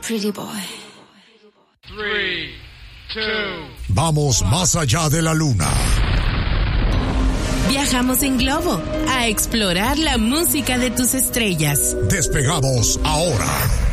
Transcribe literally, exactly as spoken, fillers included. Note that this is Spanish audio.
pretty boy. Three, two. Vamos más allá de la luna. Viajamos en globo a explorar la música de tus estrellas. Despegamos ahora.